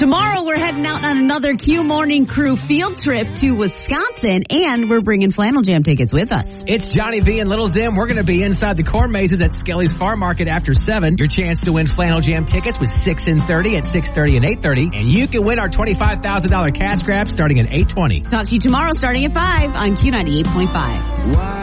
Tomorrow, we're heading out on another Q Morning Crew field trip to Wisconsin, and we're bringing Flannel Jam tickets with us. It's Johnny V and Little Zim. We're going to be inside the corn mazes at Skelly's Farm Market after 7. Your chance to win Flannel Jam tickets was 6 and 30 at 6:30 and 8:30, and you can win our $25,000 cash grab starting at 8:20. Talk to you tomorrow starting at 5 on Q98.5.